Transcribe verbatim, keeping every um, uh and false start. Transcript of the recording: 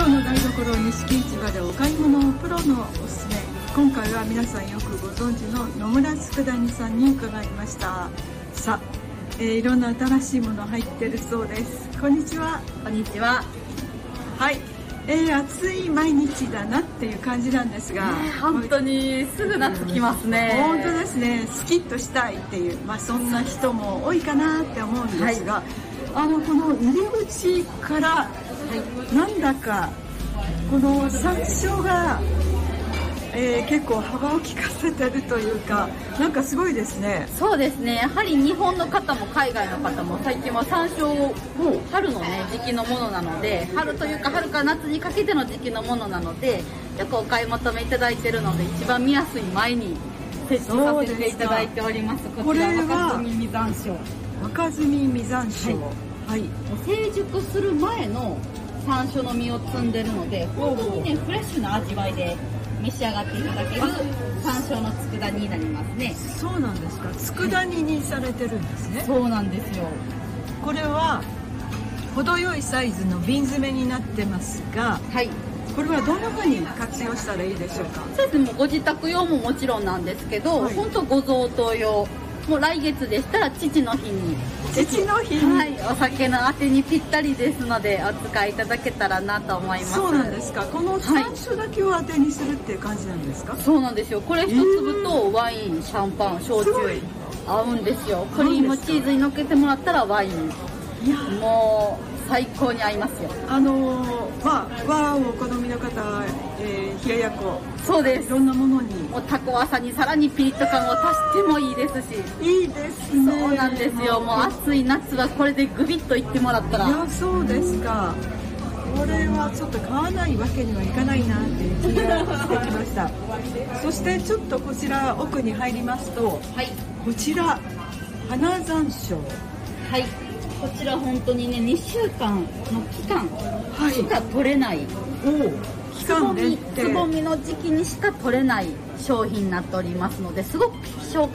今日の台所錦市場でお買い物プロのおすすめ。今回は皆さんよくご存知の野村佃煮さんに伺いました。さあ、えー、いろんな新しいもの入ってるそうです。こんにちは。 こんにちは。 はい、えー、暑い毎日だなっていう感じなんですが、 ね、本当にすぐ夏来ますね。 本当ですね。スキッとしたいっていう、まあ、そんな人も多いかなって思うんですが、はい、あのこの入り口から、はい、なんだかこの山椒が、えー、結構幅を利かせてるというか、なんかすごいですね。 そうですね。やはり日本の方も海外の方も最近は山椒も春のね時期のものなので、春というか春から夏にかけての時期のものなので、よくお買い求めいただいているので、一番見やすい前に設置させていただいております。こちら若摘み実山椒。 若摘み実山椒。はい。はい、 成熟する前の山椒の実を摘んでるので、本当にねフレッシュな味わいで召し上がっていただける山椒の佃煮になりますね。 そうなんですか。佃煮にされてるんですね。 そうなんですよ。 これは程よいサイズの瓶詰めになってますが、はい、これはどんな風に活用したらいいでしょうか。 そうですね。もうご自宅用ももちろんなんですけど、はい、本当ご贈答用。もう来月でしたら父の日に父の日に、 はい、お酒のあてにぴったりですので、お使いいただけたらなと思います。 そうなんですか。この山椒だけをあてにするっていう感じなんですか。はい、 そうなんですよ。これ一粒とワイン、シャンパン、焼酎合うんですよ。クリームチーズにのっけてもらったらワイン、いやもう最高に合いますよ。 あのー、まあ和をお好みの方は、えー、冷ややっこ、 そうです。 いろんなものにもうタコワサにさらにピリッと感を足してもいいですし。 いいですね。 そうなんですよ。もう暑い夏はこれでグビッといってもらったら。 いや、そうですか。これはちょっと買わないわけにはいかないなっていう気がしてきました。そしてちょっとこちら奥に入りますと、はい、こちら花山椒。 はい。こちら本当にねにしゅうかんの期間しか取れない、 お期間ねってつぼみの時期にしか取れない商品になっておりますので、すごく希少